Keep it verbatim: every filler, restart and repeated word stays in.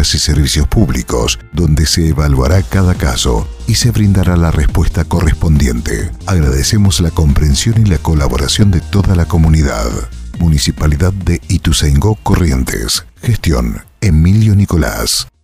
obras y servicios públicos, donde se evaluará cada caso y se brindará la respuesta correspondiente. Agradecemos la comprensión y la colaboración de toda la comunidad. Municipalidad de Ituzaingó, Corrientes. Gestión Emilio Nicolás.